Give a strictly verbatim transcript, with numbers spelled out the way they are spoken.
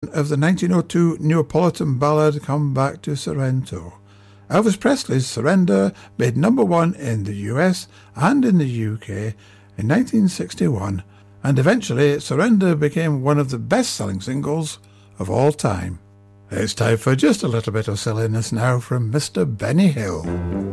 of the nineteen oh two Neapolitan ballad Come Back to Sorrento. Elvis Presley's Surrender made number one in the U S and in the U K in nineteen sixty-one, and eventually Surrender became one of the best-selling singles of all time. It's time for just a little bit of silliness now from Mister Benny Hill.